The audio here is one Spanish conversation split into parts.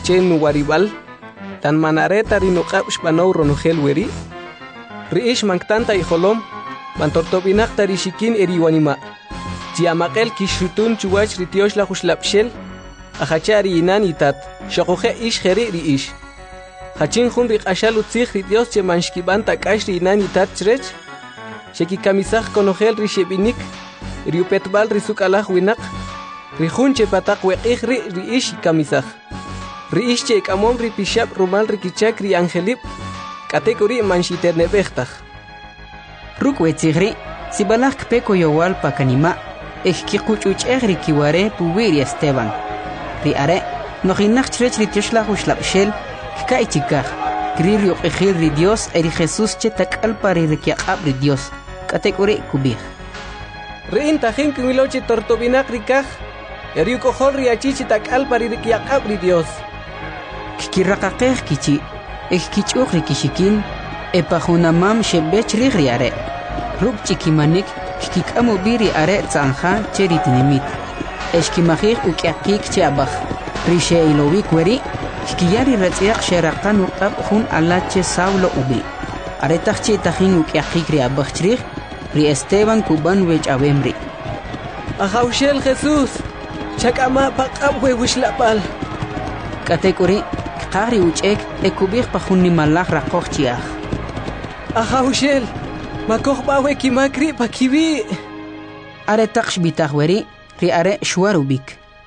chen waribal tan manareta rinuqab shbanaw ronogel weri riish manktanta iholom mantortobinaqta rishikin eriwanima chiamaqel kishutun chuwach ritiosh la khuslapshel ajachari inan itat shaqoje ish kheri riish hachin khun riqashal utzikh ritios che manshkibanta kash inan itat chrech sheki kamisaj konogel rishebinik riupetbal risukalaj winaq rihun che pataq weqij riish kamisaj riish che kamom ripishab rumal rikichak ri angelib katekuri manshiternebejtaj rukwetsigri sibalaj peko yowal pakanima ejkikuchuch egri kiware puwiri Esteban ri are noginach chrech ritioshla ushlabshel kaichikaj kririo ejil ri Dios eri Jesús che takal pari rikiaqab ri Dios katekuri kubij rin tajin kimiloche tortobinak rikaj eriuko hol riachichi takal pari rikiaqab ri Dios kikiraqaqej kichi ejkichuj rikishikin epajunamam shebech rigriare ruk chikimanik kikikamu biri are tzanja cheritinimit eshkimajij ukiaqik che abaj rishe ilowik weri kiyari ratziaq sheraqan uqab jun alache Saulo ubi aretajchi tajin ukiaqik ri abaj chrig ri Esteban kuban wech awemri ajaushel Jesús chakama paqab we wishlapal katekuri qari uchek ekubij pajunni malaj raqoj chiaj ajaushel makoj bawe kimakri pakibi are taqsh bitajweri ri are shwarubik.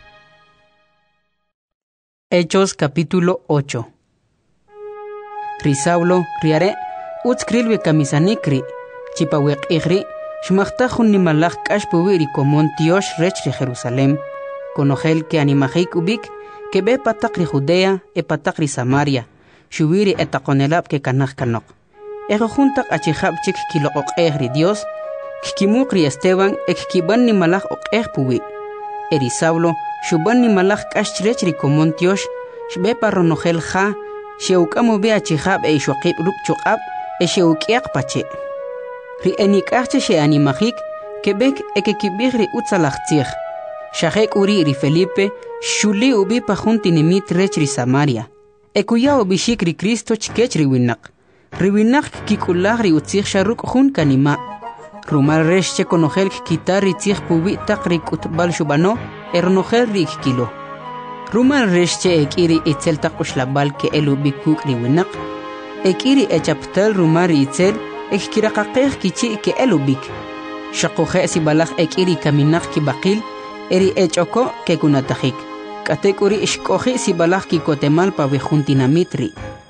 Hechos capítulo 8. Ri Saulo ri are utskrilwe kamisanikri chipaweq igri shmachtajun ni malaj kashpuwi ri komon tiosh rech ri Jerusalem konogel que animajik ubik que be patak ri Judea e patak ri Samaria shubiri etakonelab que kanaj kanok ego juntak achihab chik kiloqoq ri Dios kikimuk ri Esteban ekkiban ni malaj oq puwi eri Saulo shuban ni malaj kashrech ri komon tiosh shbe parronogel ja sheukamo be achihab e shoqib rup chuqab e sheukiaq pache ri enikachche she animajik kebek ekekibig ri utsalachtzig shahek uri ri Felipe shuli ubi pajuntinimit rech ri Samaria ekuya ubishik ri Cristo chkech ri winak riwinak kikulag ri utzig sharuk jun kanima rumal reshche konogel kitar ri tzig pubi taqri kutbal shubano ernogel ri kilo rumal reshche ekiri itzel taqushlabal ke elubikuk ri winak ekiri echaptal rumar itzel ekiraqaqej kichi ke elubik shaqoje sibalaj ekiri kaminak ki baqil eri echoko ke kunatajik katekuri ishkoji sibalaj ki kotemal pa bejuntinamitri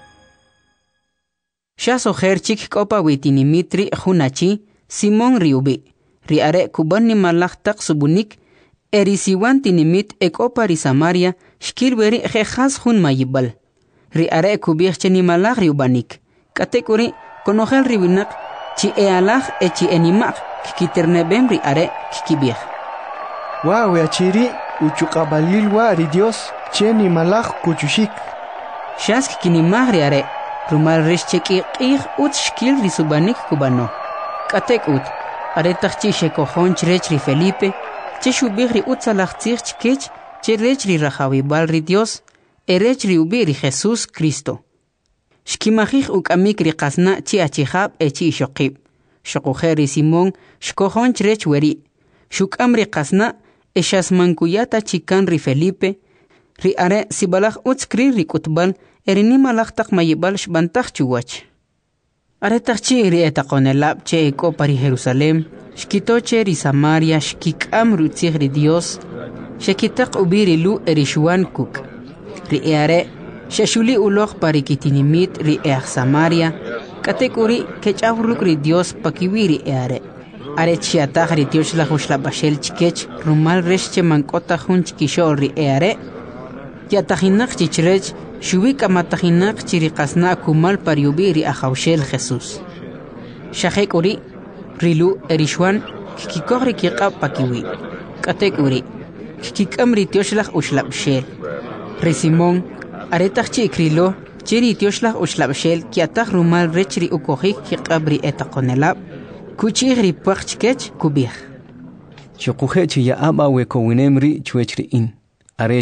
Shaso herchik kopa witinimitri junachi Simon riubi ri are kubani malaj taq subunik eri siwan tinimit ekopa ri Samaria shkilweri jehas jun mayibal ri are kubij cheni malaj riubanik katekuri konogel riwinak chi ealaj e chi enimaq kikiternebem ri are kikibij Wow achiri uchuqabalilwa ri Dios cheni malaj kuchushik Shask kinimaj ri are rumal reshcheki qig ut shkil ri subanik kubano katek ut aretachchi shekojon chrech ri Felipe che shubig ri utsalachtzig chkech che rech ri rajawibal ri Dios erech ri ubi ri Jesús Cristo shkimajij ukamik ri qasna chi achihab e chi shoqib shoqoje ri Simón shkojon chrech weri shukam ri qasna eshasmankuyata chikan ri Felipe ri are sibalaj utskri ri kutbal erini malaj taq mayibal shbantaj chuwach aretachchi ri etaqonelab che eko pari Jerusalem shkitoche ri Samaria shkikam rutzig ri Dios shekitaq ubiri lu erishuan kuk ri are shashuli uloj pari kitinimit ri Samaria katekuri kechavruk ri Dios pakiwiri are chiataj ri Dios la hushlabashel chkech rumal reshche mankota jun chkishol ri are yatajinak chichrech shubika matajinak chiriqasna kumal pariubiri ajaushel Jesús shahek uri rilu erishwan kikikogri kiqab pakiwi katek uri kikikamri tioshlag ushlabshel ri Simón aretachchi krilo chiri tioshlag ushlabshel kiataj rumal rechri ukojik kiqabri etaqonelab kuchigri pachkech kubij Chokuhechi ya aba we kowinemri chuechri in arech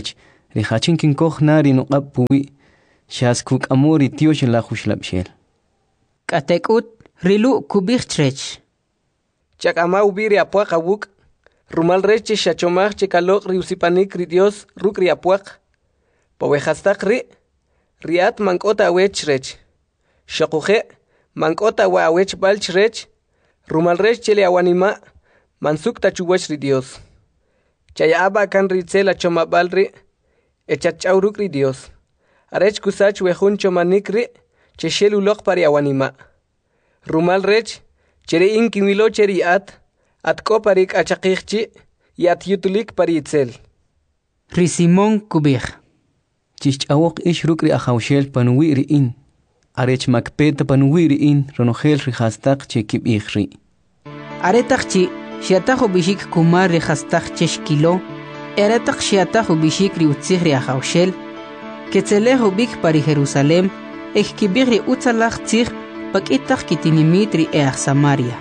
Rihachin kinkoj nari no qapuwi. Shaskuk amori tiosh la khuslabshel. Katekut rilu kubich trech. Chakama ubiri apuak awuk. Rumal reche shachomach chekalok riusipanik ri Dios ruk ri apuak. Pawehastak ri. Riat mankota awech rech. Shakuje mankota wa awech balch rech. Rumal rech chele awanima. Mansuk tachuwech ri Dios. Chayaba kan ritzela chomabalri. Echachawruk ri Dios. Arech kusach wehun chomanikri. Cheshel ulok pari awanima. Rumal rech. Chere inkimilo cheri at ko parik achakirchi. Yat yutulik pari itzel. Ri Simón kubich. Chichawok ish rukri ahawshel panuwiri in. Arech makpeta panuwiri in. Ronogel rihastak chekib ichri. Aretakchi. Shiatajo bishik kumar ri hastak cheshkilo. Eretak shiatajo bishik ri utzich ri ahawshel. Ketzelejo bik pari Jerusalem. Ekibir ri utzalach tzich. Pakitak kitinimit ri each Samaria.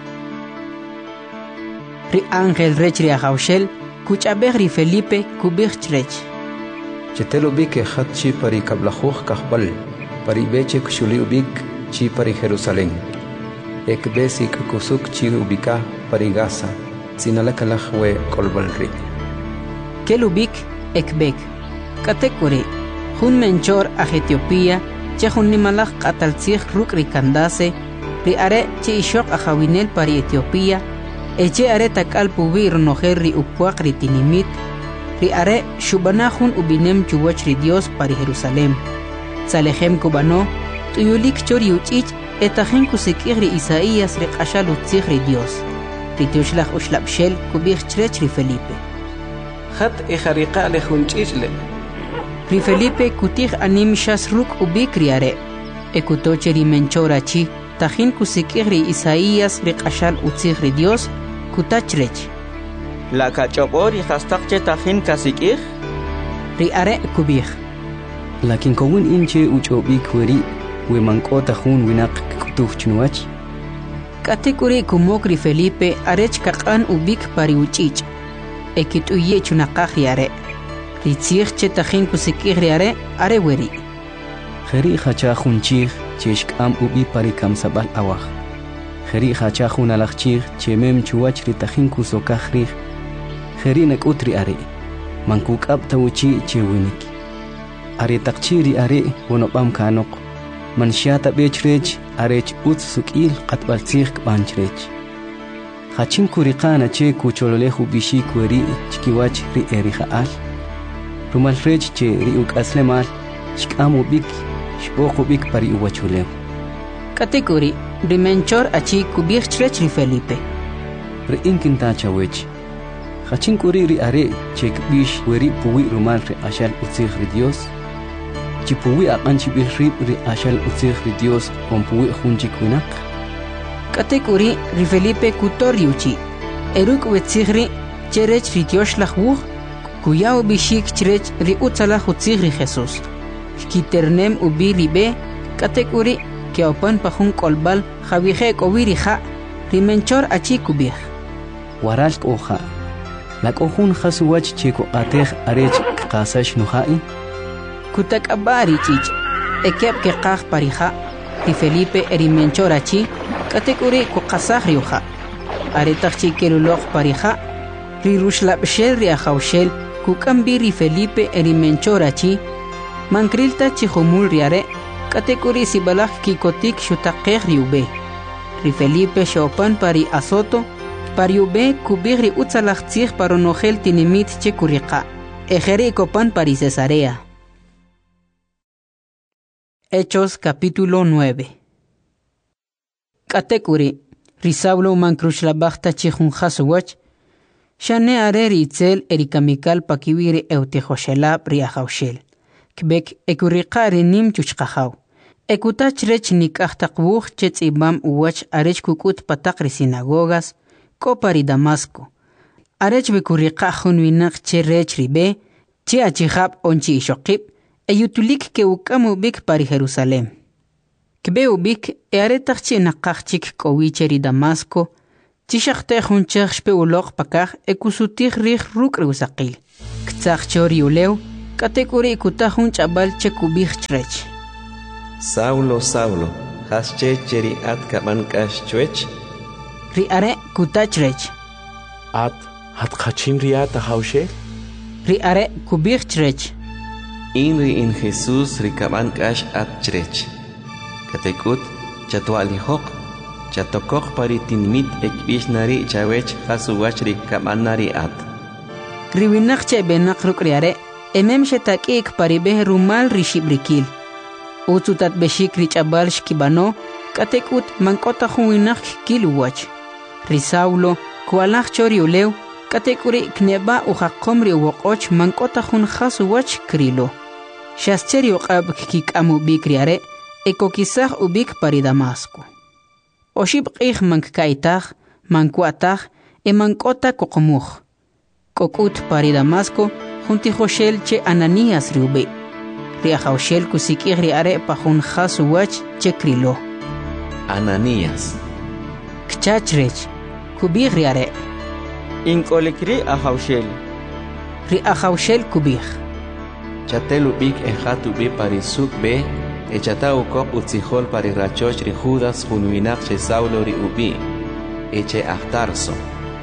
Ri Ángel rech ri ahawshel. Kuchabech ri Felipe kubich rech. Chetelo bik hatchi pari kablajuj kahbal. Pari beche kushuli ubik chi pari Jerusalén. Ek besik kusuk chi ubika pari Gaza. Sinalakalaj we kolbalri. Kelubik ekbek. Katekuri. Jun menchor a Etiopía. Chehun nimalach kataltzich ruk ri kandase. Ri are che ishok a Jawinel pari Etiopía. Eche are takal pubi ronojer ri upuak ri tinimit. Ri are shubanahun ubinem chuwach ri Dios pari Jerusalem. Salehem kubano. Tuyulik chori uchich. Etajen kusikir ri Isaías ri qashal utzich ri Dios. Ri Dioshlach ushlabshel kubich chrech ri Felipe. Hat ejariqa lejun chichle. Ri Felipe kutich anim shas ruk ubik ri are. Ekutoche ri menchora chi. Tajin kusikir ri Isaías ri qashal utzich ri Dios. Kutachrech. La kachobor y hastakche tajin kasikir. Ri are kubich. Lakin kowin inche uchobik weri. We mankota hun winak kutuch chnuach. Katekuri kumokri Felipe arech kakan ubik pari uchich. Ekituye chunakaj are. Ritzich chetajin kusikir are weri. Kheri khacha khunchig cheshkam ubi pari kamsabal awaj. Kheri khacha khunalachchig chemem chuwach ritajin kusokajri. Kheri nakutri are. Mankuk abtawchi chewinik. Are takchiri are wonobam kanok. Manshata bechrech arech utz sukil qatbaltzig banchrech. Khachin kuriqana che kuchololehu bishik weri chkiwach ri erihaal. Rumal frech che ri ukaslemal shkamu bik shpoqu bik pari uwachulew. Katekuri rimenchor achi kubich chrech ri Felipe. Ri inkinta chawech. Khachin kuri ri are che kbish weri puwi rumal ri ashal utzig ri Dios. Chipuwi aqanchi bihrib ri ashal utzig ri Dios kompuwi khunchik winak. Katekuri ri Felipe kutori uchi. Eruk wetzigri cherech ri Dioshlach wuch. Kuyao bishik cherech ri utzalach utzig ri Jesus. Kiternem ubi ribe. Katekuri ke opan pahun kolbal javije kowiri ha. Rimenchor achi kubih. Waral oja. Lak ohun khasuwach cheko atej arech qasash nuhai. Kutak abari chich. Ekep ke qaj parija. Ri Felipe erimenchor achi. Katekuri kukasaj riuja. Aretach kelulok parija. Ri rushlabshel ri ahawshel. Kukambi ri Felipe erimenchor achi. Mankrilta chihumul riare. Katekuri sibalaj kikotik shutakej riube. Ri Felipe shopan pari azoto. Pariube kubig ri utzalach tzig paronogel tinimit chekurika. Ejeri kopan pari Cesarea. Hechos capítulo 9. Katekuri, Risaulo mankruchlabachta chihun haswach, Shane are ritzel erikamikal pakiwiri eutejoshelab riahaushel. Kbek ekurikari nim chuchkahaw. Ekutach rech nikachtakbuch chetz ibam uwach arech kukut patakri sinagogas, kopari Damasco. Arech bekurikahun winak che rech ribe, che achihab onchi ishokib, eyutulik ke ukamu bik pari Jerusalem. Kbeu bik earetach che nakachik kowicheri Damasco, Tishakte hunchach speulok pakach ekusutig rig ruk rusaqil. Ktsach chori uleu, Katekuri kutahun chabal chekubih chrech. Saulo, Saulo, hasche cheri at kaman kash chwech? Riare kutachrech. At khachim riata haushe? Riare kubih chrech. Inri in Jesus rikaman kash at chrech. Katekut chatuali hok, chatokok paritinmit ekbishnari chawech hasuwach rikaman nari at. Riwinakche benakruk riare, emem shetakik paribeh rumal rishibrikil. Utsutat beshik richabal shkibano, katekut mankota huinak kiluwach. Risaulo, kualach choriuleu, katekuri kneba uhakomri uwokoch mankota hun hasuwach krilo. Shascheri uqab kik amu bikriare, ekokisach ubik pari Damasco. Oshib qih mankkaitach, mankuatach, mankota kokomuch. Kokut pari Damasco, junti Joshel che Ananías riube. Riajoshel kusikir riare pahun hasuwach che krilo. Ananías. Kchachrech, kubir riare. Inkolikri Ahaushel. Riajoshel kubir. Chatelubik ejatu bi parisuk be, echatau kop utzihol pari rachoch ri Judas hunuinak che Saulo ri ubi, eche ahtarso.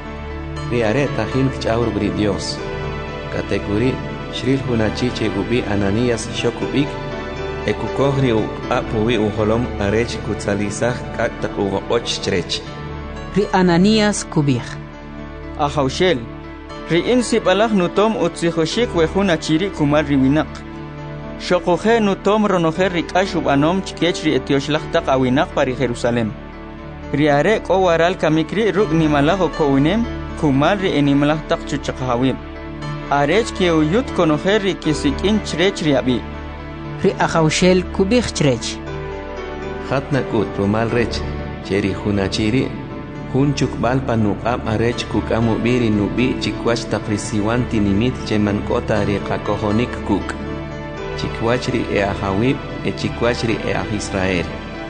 Riare tahin kchaur bri Dios. Katekuri shril hunachiche ubi Ananías shokubik, ekukohri u apuwi uholom arech kutzalizach kaktak ugo ochchrech. Ri Ananías kubir. Ahaushel. Ri'in sipalach nutom utzihoshik wehuna chiri kumar riwinak. Shokohe nutom ronoher rikashub anom chikech ri etioshlach tak awinak pari Jerusalem. Riare ko waral kamikri ruk nimalaho kouinem kumar ri enimalach tak chuchakahawim. Arech ke uyut konoher ri kisikin chrech riabi. Ri Ahaushel kubir chrech. Hatna kut rumal rech, cheri hunachiri, Hunchuk balpa nuqam arech kukamu biri nubi chikwach taprisiwan tinimit cheman kota riqakohonik kuk. Chikwachri ahawib chikwachri Israel.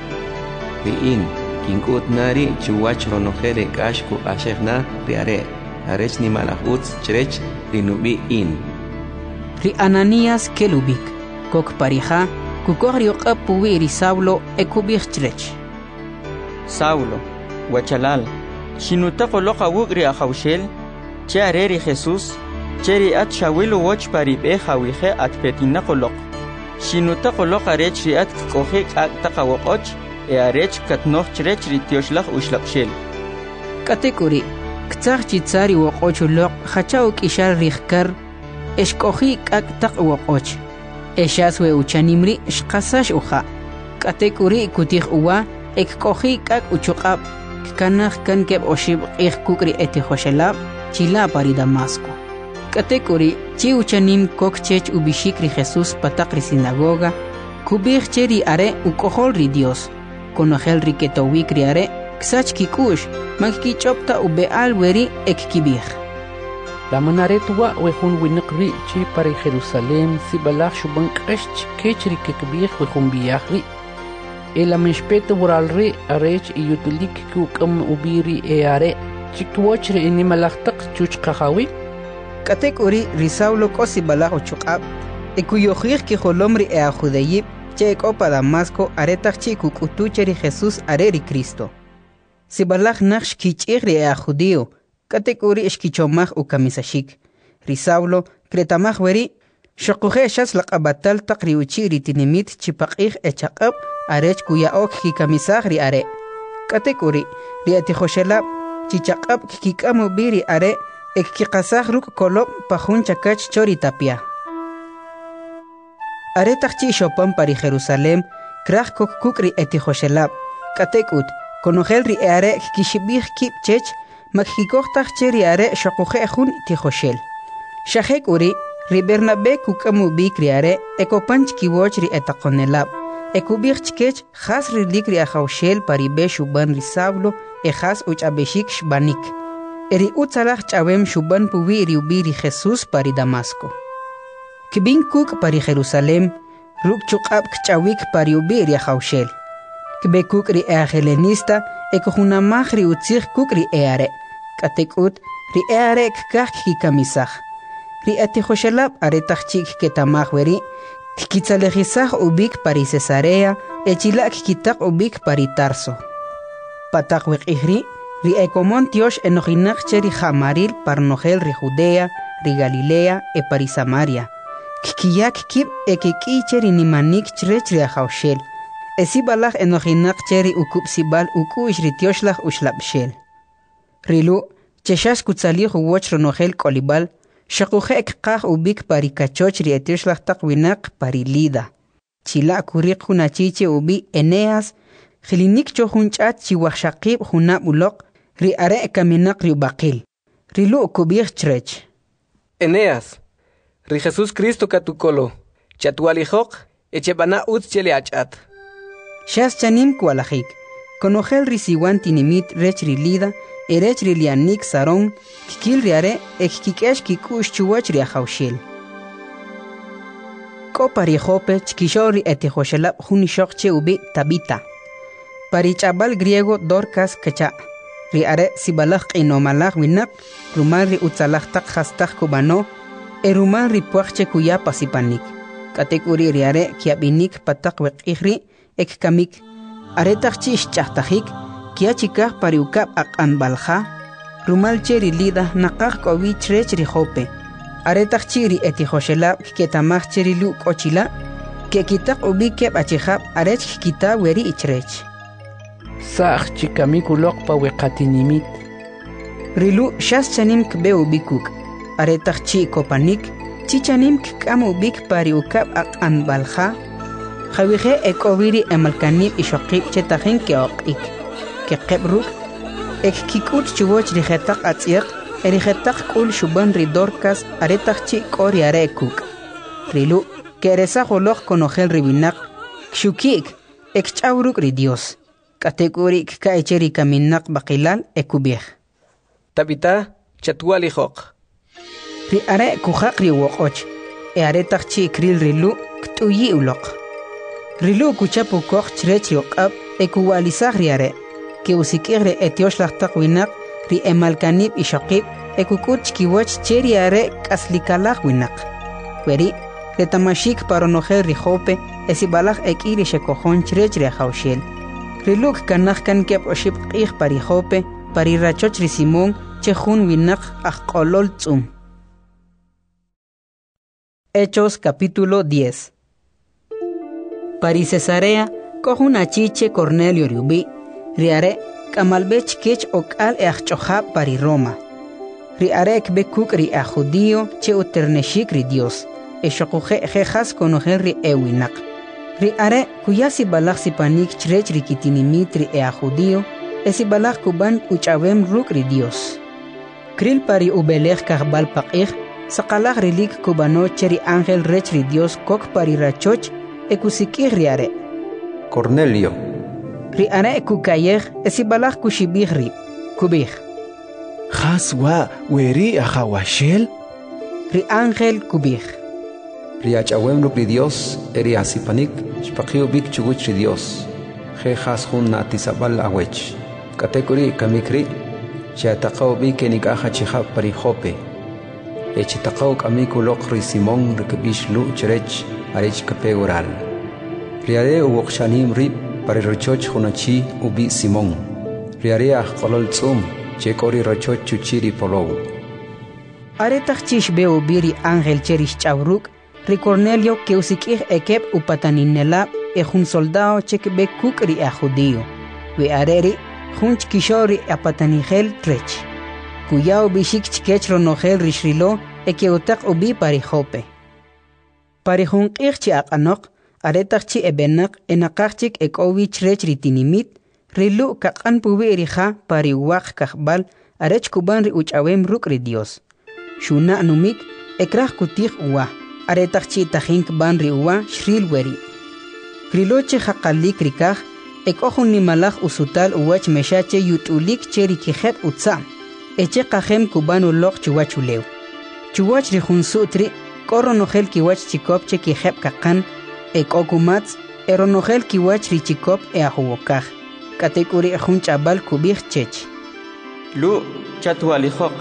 Riin kinkut nari chuwach ronojere kashku ashegna riare. Arech ni malahutz chrech rinubi in. Ri Ananías kelubik. Kok parija kukogri oqapuwi ri Saulo ekubir chrech. Saulo. Wachalal, shinutako loka wugri Ahaushel, che areri Jesus, cheri at shawilu watch paribe hawihe at petinako lok. Shinutako loka rechri at kohek at takawokoch, arech katnoch chrech ritioslach ushlakshel. Katekuri, ktsach chitsari wokoch lok, hachauk ishar rihkar, eshkohi ak takwokoch. Eshaswe uchanimri shkasash uha. Katekuri kutih uwa, ekkohi ak uchukab. Kanach kan keb oshib kukri eti Joshelab, chila pari Damasco. Katekuri, chi uchanim kok chech ubishikri Jesus patakri sinagoga, kubir cheri are ukohol ri Dios, konogel riketowikri are, ksach kikush, magkichopta ube alweri ekkibir. La manaretua wehun winakri chi pari Jerusalem si balach shuban kashch kechri kekbir wehun biyahri. El amespeto boralri arech iyutulik kukam ubiri eare chikwochre inimalachtak chuchkahawi. Katekuri risaulo kosi balajo chukab, ekuyojir ki holomri eajudeyib, che ekopa Damasco aretach chikukutucheri Jesus areri Cristo. Si balach naksh kichigri eajudio, katekuri eshkichomach ukamisashik. Risaulo kretamach weri, shokuhe shas laqabatal takriuchiri tinimit chipaqih echaqab, arech kuya ok kikamisag ri are. Katekuri, ri atijoshelab, chichaqab kikikamu biri are, ek kikasag ruk kolop pahun chakach chori tapia. Are takchi shopan pari Jerusalem, krach kok kukri atijoshelab. Katekut, konogel ri are kishibih kip chech, makkikohtach cheri are shokuhe hun tijoshel. Shahek uri, ri Bernabe kukamu bikri are, ekopanch kiwoch ri etakonelab. Ekubir chkech khas rilikri Ahaushel paribe shuban ri Saulo khas uchabeshik shbanik. Eri utzalach chawem shuban puwi ri ubiri Jesus pari Damasco. Kibin kuk pari Jerusalem, ruk chukab kchawik pari ubiri Ahaushel. Kibe kuk ri helenista ekohunamach ri utzich kuk ri eare. Katekut ri eare kkach kikamisach. ri atihoshelab aretachchik ketamahweri kitzalejisaj ubik pari Cesarea echilak kitak ubik pari Tarso. Patak ihri ri ekomon tiosh enojinak cheri jamaril parnogel ri Judea, ri Galilea e pari Samaria. Kikiyak kib ekiki cheri nimanik chrech ri ajaushel. Esibalaj enojinak cheri ukup sibal uku ishri tioshlaj ushlabshel. Rilu cheshash kutsalij uwoch ronogel kolibal shakujek qaj ubik pari kachoch ri etioshlaj taqwinak pari Lida. Chila kurik hunachiche ubi Eneas Khilinik chohunchat chiwashaqib hunab ulok ri are kaminak ri baqil. Rilu kubir chrech. Eneas, ri Jesús Cristo katukolo, chatualijok, echebana ut chele achat. Shas chanim kualajik, konogel ri siwan tinimit rech ri Lida, erech ri lianik saron, kikil ri are, ekikikesh kikush chuwach ri ajaushil. Ko pari Jope chkishori etihoshelab hunishokche ubi Tabita. Pari chabal griego Dorcas kacha. Ri are sibalaj inomalaj winak, rumal ri utzalaj tak hastaj kubano, rumal ri puachche kuya pasipanik. Katekuri ri are kiabinik patak wekihri ek kamik. Aretak chish chahtajik, kia chikaj pari ukab akan balja, rumal cheri Lida nakaj kowi chrech ri Jope. Aretak chiri etihoshelab ketamaj cheri lu kochila, ke kitak ubi keb achihab arech kita weri ichrech. Saq chikamikuloq pa weqatinimit. Rilu shas chanim kbe ubikuk. Aretak chi kopanik, chichanim kam ubik pari ukab akan balja. Khawije ekowiri emalkanib ishokib chetajin ke oqik. Ke qebruk, ek kikut chuwoch rijetak atziak, erijetak kul shuban ri Dorcas aretak chi kori arekuk. Rilu, ke eresajoloj konogel ribinak, kshukik, ek chawruk ri Dios. Kategorik ka echeri kaminak bakilal ekubih. Tabita, chatualijok. Ri are kujak ri wokoch, aretak chi kril rilu ktuyi ulok. Rilu kuchapu koch chrech yokab ekuwalizaj ri are, ke usikigre etioshlaj taqwinak ri emalkanib ishokib ekukut chkiwach cheri are kaslikalaj winak. Weri, retamashik paronogel ri Jope esibalaj ekiri shekojon chrech ri ajaushel. Riluk kanaj kan kep oshib qih pari Jope, pari rachoch ri Simón, chejun winak ajkolol tzum. Hechos capítulo 10. Pari Cesarea, kohun achiche Cornelio riubi, riare, kamalbech kech okal eachchohab pari Roma. Riare ekbekuk ri a judío che uterneshik ri Dios, eshokuje jejas konojen ri ewinak. Ri are kuya sibalaj sipanik chrech ri kitinimit ri a judío, esibalaj kuban uchawem ruk ri Dios. Kril pari ubelej kajbal paqij, sakalaj rilik kubano cheri ángel rech ri Dios kok pari rachoch, ekusikij ri are. Cornelio. Ri are kukayej, esibalaj kushibij ri, kubij. Jaswa weri ajawashel? Ri ángel kubij. Riachawem ruk ri Dios, eri asipanik, shpaqiu bik chuguch ri Dios. Jejas hun natisabal awech. Katekuri kamikri, chiataqaw bik enikaja chihab pari Jope. Echitaqaw kamikulok ri Simón rikbish lu chrech arech kape oral. Riare uwokshanim rib pari rochoch hunachi ubi Simón. Riare ajkolol tzum, chekori rochoch chuchiri polow. Aretak chish beo biri ángel cherish chavruk, ri Cornelio que usikij ekep upataninelab jun soldado chekbe kuk ri a judío. We areri junch kishori apatanigel trech. Kuyao bishik chikech ronogel rishrilo eke utak ubi pari Jope. Pari jun qirchi aqanok, aretak chi ebenak enakachik ekowi chrech ritinimit, rilu kakan pubi erija pari wak kakbal arech kuban ri uchawem ruk ri Dios. Shuna numik ekrach kutij uwa. Aretak chi tajink ban ri uwa shril weri. Kriloche jaqalik rikaj, ekohun nimalaj usutal uwach meshache yutulik cheri kijeb utza. Eche kajem kuban ulok chuwachulew. Chuwach ri junsutri, koronogel kiwach chikopche kijeb kakan, ekokumatz, eronogel kiwach ri chikop ahuwokaj. Katekuri jun chabal kubij chech. Lu chatualijok,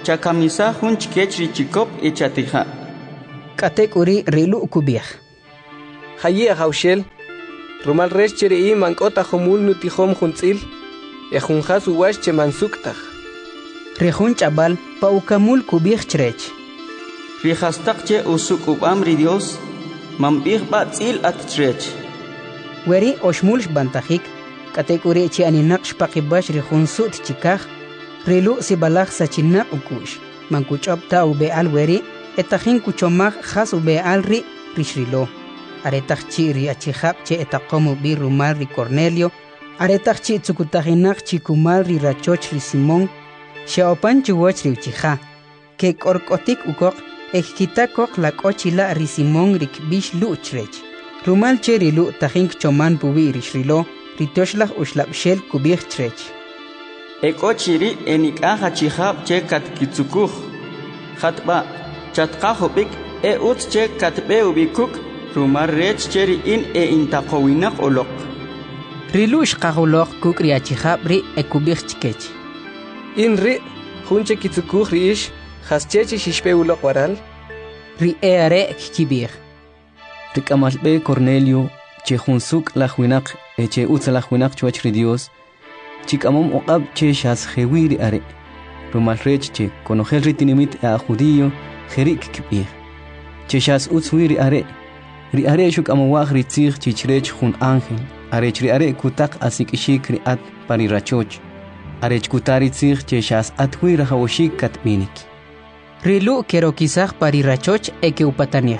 chakamisa jun chikech richikop echatija. Katek uri rilu kubih. Hayi Haushel, rumal resh cheri mankota homul nutihom juntzil, ejunjas uwash che mansuktaj. Rejun chabal paukamul kubih chrech. Rijastak che usuk ubam Dios, mambih batzil at chrech. Weri oshmulsh bantajik, katek uri chi aninaq shpaqibash rejun sut chikaj, rilu sibalaj sachinak ukush, mankuchop ta ube al weri, etajin kuchomaj jas ube al ri rishrilo. Aretaj chi ri achijab che etaqomu bi rumal ri Cornelio, aretaj chi tsukutajinak chi kumal ri rachoch ri Simón, xaopan chuwoch ri uchija, ke korkotik ukok, ekkitakok la kochila ri Simón ri kbish luchrech. Rumal che ri lu tajin choman bubi rishrilo, ri toshlaj ushlabshel kubih chrech. Ekochiri enikaja chijab che katkitsukuj. Hatba, chatkajopik ut che katbe ubikuk, rumar rech cheri in intaqowinak olok. Rilush qahulok kuk ri achijab ri ekubih chkech. In ri, junche kitsukuj ri ish, haschechi shishpe ulok waral. Ri eare kibir. Rikamalbe Cornelio, che junsuk la juinak, che utza la juinak chuach ri Dios, chikamom oqab che shas jewiri are. Rumal rech che konojel ritinimit a judío, jerik kibir. Che shas utzwiri are. Ri are shuk amawag ritzig chichrech jun ángel. Arech ri are kutak asikishik ri at pari rachoch. Arech kutari tzig che shas atwi rahawoshik katminik. Rilu kero kisaj pari rachoch eke upataniej.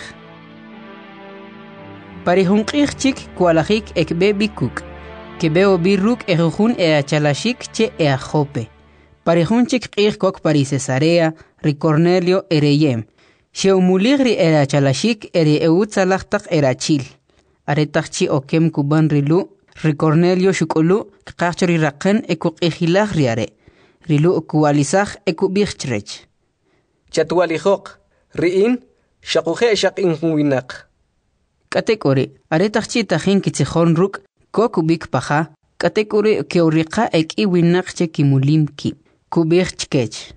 Pari hunqig chik kualajik ekbe bikuk. Kebeo birruk ejujun achalashik che jope. Pari hunchik qig kok pari Cesarea, ri Cornelio ereyem. Xeumuligri achalashik eri eutzalajtak erachil. Aretakchi okem kuban rilu, ri Cornelio shukulu, kachori raqen ekuk ejilag riare. Rilu kualizaj ekubichrech. Chatualijok, riin, shakuje shakin huinak. Katekori, aretakchi tajin kitzijon ruk, kokubik paja, katekori keurika ek iwinak che kimulim ki. Kubich kech.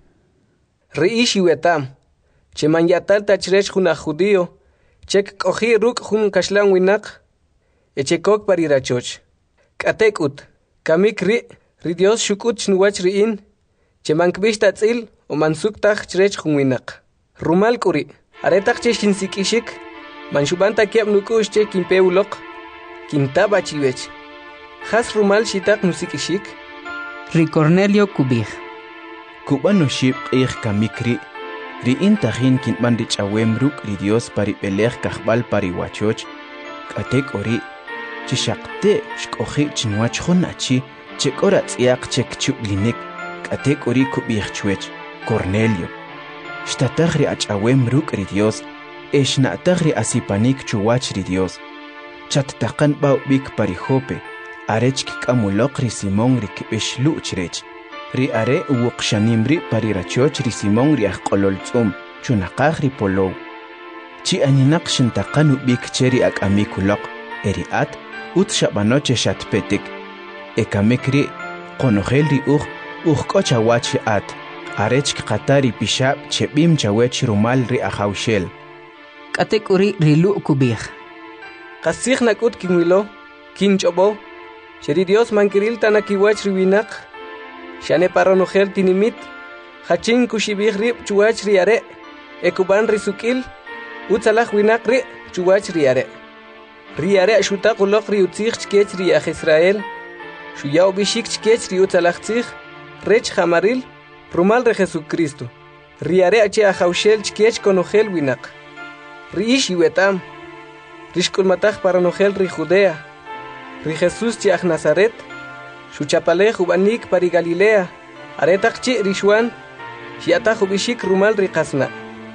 Riishi wetam. Che manyatal tachrech juna judío, chek koji ruk jun kashlan winak, echekok parirachoch. Katekut, kamik ri Dios shukut chnuwach riin, che mankbish tatzil o mansuktaj chrech jun winak. Rumal kuri, aretak che shinsikishik, manshubanta kiab nukush che kimpeulok, kintaba chiwech. Has rumal shitak nusikishik. Ri Cornelio kubij. Kubano shib qih kamikri. Ri intajin kintman richawem ruk ri Dios pari pelej kajbal pari wachoch. Katek ori. Chishakte shkoji chinwach jonachi. Chekora tsiak chek chublinik. Katek ori kubij chwech. Cornelio. Shtataj ri achawem ruk ri Dios. Eshnataj ri asipanik chuwach ri Dios. Chattakan bau bik pari Jope. Arech kikamulok ri Simón ri kibesh luchrech. Ri are uwuqshanim ri pari rachoch ri Simón ri aqololtzum chunaqaj ri polow. Chi aninak shintaqan ubik cheri akamikulok eri at ut shabanoche shatpetik. Ekamek ri qonojel ri uqkochawach at. Arech qatari pishab chebim chawech rumal ri Haushel. Katek uri rilu kubij. Qasij nakut kinwilo, kinchobo, sheri Dios mankiril tanakiwach riwinak. Shane paronojel tinimit, hachin kushibig rib chuwach riare, ekuban risukil, utzalaj winak ri chuwach riare. Riare shutak ulok ri utzig chkech ri Israel, shuyao bishik chkech ri utzalaj tzig, rech hamaril, rumal re Jesucristo. Riare ache Haushel chkech konojel winak. Riish iwetam, rishkulmataj paronojel ri Judea, ri Jesus chiach Nazaret, Shuchapale jubanik pari Galilea, aretak chi rishuan, shiata jubishik rumal rikasna.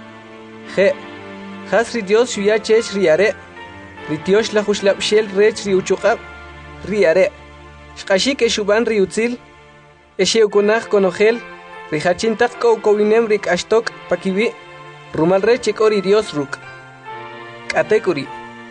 Je, has ri Dios shuya chech riare, ritiosh la jushlapshel rech riuchukab, riare. Shkashik eshuban riutzil, esheukunach konojel, rihachintak kowinem rik ashtok pakibi, rumal rech ekori Dios ruk. Katekuri,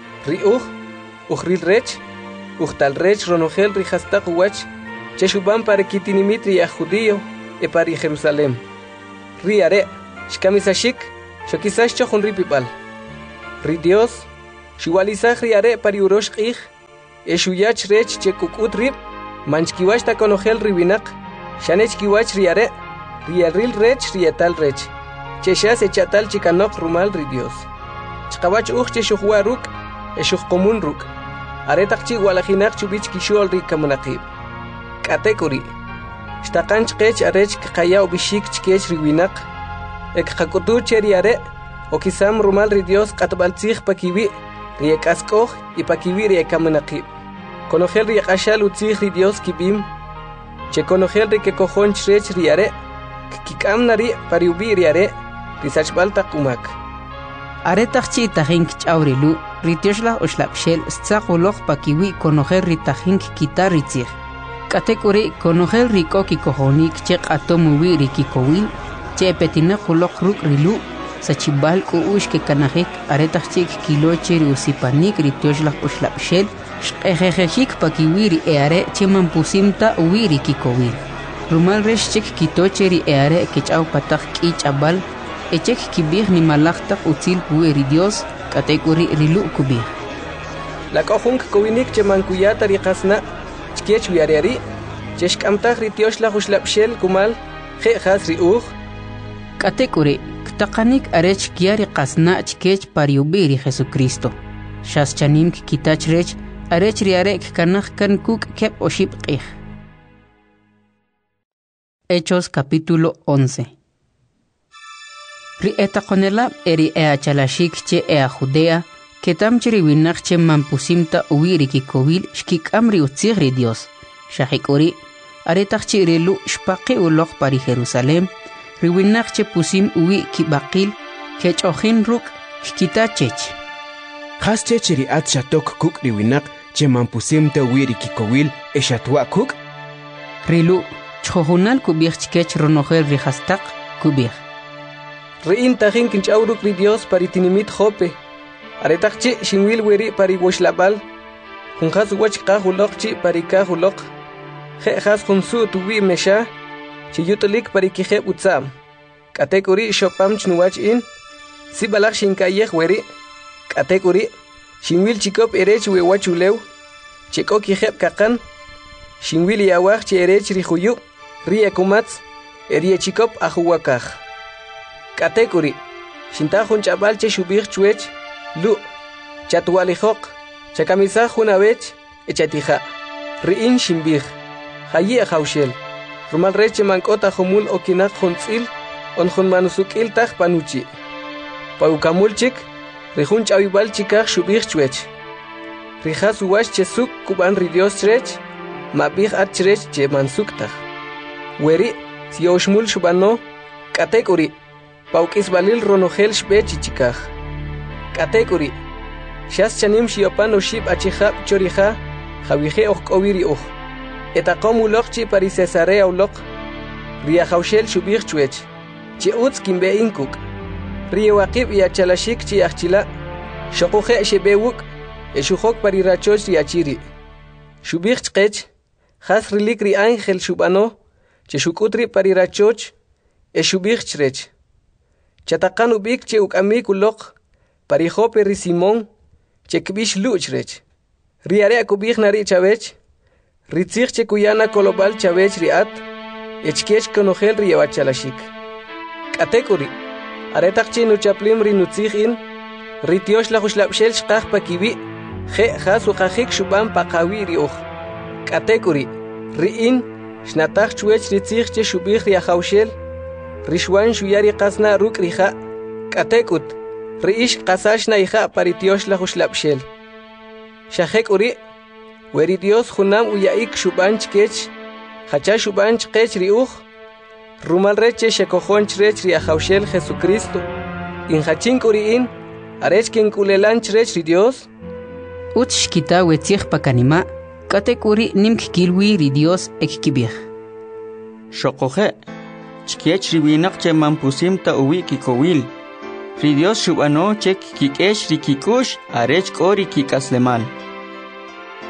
uhril rech, Uchtal rech ronojel rihastak uwach, cheshuban para kitinimitri a judío e para Jerusalén. riare, shkamisashik, shokisash chohun ripipal. Ri Dios, shuwalisaj riare pari urosh qih, eshuyach rech chekukut rip, manchkiwash ta konogel riwinak, shanech kiwach riare, riaril rech rietal rech, cheshas echatal chikanok rumal ri Dios. Chkawach che shuhwa ruk, eshuh komun ruk, aretakchi walajinak chubich kishol ri kamunaqib. Katekuri, shtakanch qech arech kaya ubishik chkech riwinak, ek hakutu cheriare, okisam rumal ri Dios katbaltzig pakiwi, riekaskoh y pakiwi riekamunaqib. Konogel riekashal utzig ri Dios kibim, che konogel rikekojon chrech riare, kikam nari pariubi riare, risachbal takumak. Aretakchi tajink chawrilu, ritiosla oshlapshel stzakolog pakiwi konogel ritajink kitaritzig. Katekuri konogel riko kikojonik chek atomuwi rikikowil, che petina kulok ruk rilu, sachibal uush ke kanajik aretakchik kiloche riusipanik ritiosla oshlapshel, shkejejejik pakiwiri eare cheman pusimta uwiri kikowil. Rumal resh chek kitocheri eare kechau patak kichabal, echek kibih ni malaktak utzil pueri Dios, katekuri rilu kubih. La kohunk kowinik cheman kuyata riqasna, chkech wiariari, cheshkamtaj ritioshla ushlapshel kumal, jejas riuj. Katekuri, ktakanik arech kiari qasna chkech pariubiri Jesucristo. Shas chanim kitach rech, arech riarek kanaj kan kuk kep oship qih. Hechos capítulo 11. Ri etakonela eri chalashik che Judea, ketam chiri winach che mampusimta uwiri kikowil shkik amri utzigri Dios. Shahikuri, aretach chirilu shpaqi ulok pari Jerusalem, ri winach che pusim uwi kibakil, kech ojin ruk shkita chech. Khas chechiri at shatok kuk ri winak che mampusimta uwiri kikowil eshatwa kuk? Rilu, chojunal kubih chkech ronogel rihastak kubih. Rein tajin kinchauruk ri Dios paritinimit jope. Aretakchi shinwil weri pari washlabal. Kunjas wachka hulokchi parika hulok. Jejas kunsu tuwi mesha. Chiyutulik parikije utsam. Katekuri shopam chnuwach in. Sibalak shinkayeh weri. Katekuri shinwil chikop erech wewachulew. Chiko kijeb kakan. Shinwil yawach chi erech rihuyu. Rie kumats. Erie chikop ahuwakaj. Katekuri, shintajun chabal che shubir chuech, lu, chatualijok, chakamisa junavech, echatija, riin shimbir, hayi haushel, rumal reche mankota humul okinak huntzil, onjun manusukil taj panuchi. Paukamulchik, rihun chavibal chikaj shubir chuech. Rijas uwash chesuk kuban ridios chrech, mabir at chrech che mansuktaj. Weri, si oshmul shubano, katekuri, Paukis balil ronogel shbech chikaj. Katekuri. Shas chanim shiopan oshib achihab chorija, javije okowiri oj. Etakom ulokchi pari Cesarea ulok. Ria haushel shubir chuech. Chi utz kimbe inkuk. Ria wakib yachalashik chi achila. Shokuje shebewuk. Eshuhok pari rachoch riachiri. Shubir chkech. Has rilik ri ángel shubano. Cheshukutri pari rachoch. Eshubir chrech. Chatakan ubik che ukamik ulok, parijope ri Simón, che kbish luchrech. Riare kubik nari chavech, ritzich che kuyana kolobal chavech riat, echkech konogel riawachalashik. Katekuri, aretak che nuchaplim ri nutzich in, ritiosh la huslapshel shkach pakiwi, je has ukajik shuban pakawi riuj. Katekuri, riin, shnatach chuech ritzich che shubik riahaushel, Rishwan shuyari qasna ruk riha, katekut, riish qasashna iha paritiosh la huslapshel. Shahek uri, weri Dios hunam uyaik shubanch kech, hacha shubanch kech riuj, rumal reche shekohonch rech riahaushel Jesucristo, in hachink uriin, arech kinkulelanch rech ri Dios. Utshkita wetzich pakanima, katek uri nimk kilwi ri Dios ekkibih. Shokohe. Chkiech riwinak che mampusimta uwi kikowil. Ri Dios shubano chek kikesh rikikush arech kori kikaslemal.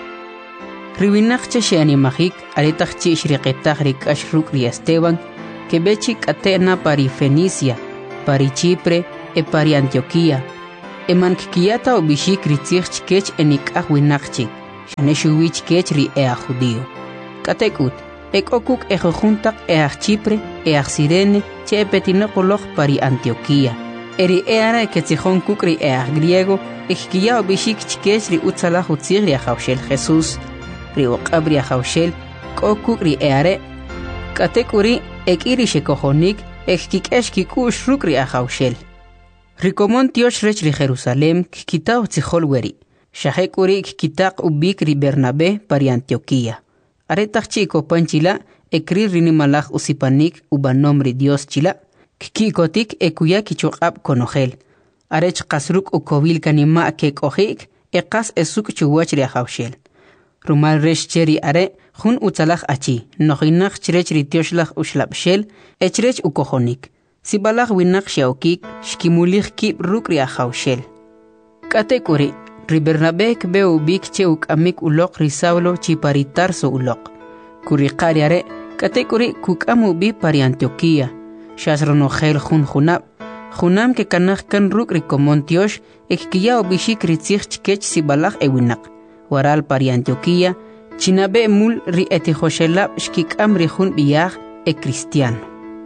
Riwinak che sheanimajik aretach che shriqetach rikash ruk ri Esteban, que bechi catena pari Fenicia, pari Chipre, pari Antioquía. Emankikiata obishik ritzich kech enikah winakchik, shaneshuwich kech ri judío. Katekut, okuk juntak Chipre, Sirene, che petinokolog pari Antioquía. Eri eara ketzihon kukri griego, kiya obishik chikech ri utsalah utzir ri Jaushel Jesús, ri okabri Jaushel, kokuk ri eare. Katekuri iri shekohonik, kikesh kikush ruk ri Jaushel. Rikomon Tiosh rech ri Jerusalem kikitao tzihol weri. Shahekuri kikitak ubik ri Bernabé pari Antioquía. Aretach chiko panchila ekri rinimalaj usipanik ubanom ri Dios chila. Kikikotik ekuya kichokab konogel. Arech kasruk ukovil kanima kekojik ekas esuk chuwach ri Jaushel. Rumal resh cheri are jun utzalaj achi. Nohinach chrech ri Tioshlaj ushlabshel echrech ukojonik. Sibalaj winak shaukik shkimulich kip rukri Jaushel. Katekuri ri Bernabé kbe ubik che ukamik ulok ri Saulo chiparitarso ulok. Kuri qariare katekuri kukamu bi pari Antioquía. Shasronogel junab. Junam ke kanaj kan rukri komon Tiosh ekkiya obishik ritzich chkech sibalaj ewinak. Waral pari Antioquía chinabe mul ri etihoshelab shkikam ri jun biyaj cristiano.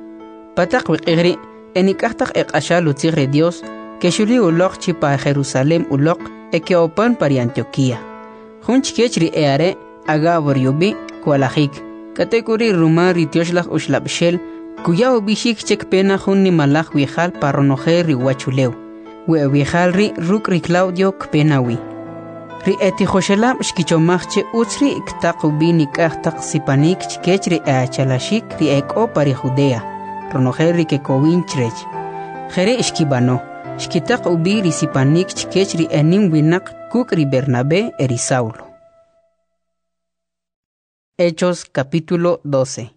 Patak wiqigri enikahtak ashal utzigre Dios que shuli ulok chipa Jerusalem ulok opan pari Antioquía. Jun chkech ri eare agabor yubi kualajik. Katekuri rumar ri Tioshlaj ushlabshel kuya obishik chek pena jun ni malaj wijal paronoje ri wachuleu. Wijal ri ruk ri Claudio kpenawi. Ri etihoshelab shkichomachche utzri iktaqubi nikahtak sipanik chkech ri achalashik ri eko pari Judea. Ronojerri que covinchrech. Jere ishkibano. Shkitak ubi risipanik chkechri enim winak kukri Bernabé eri Saulo. Hechos capítulo 12.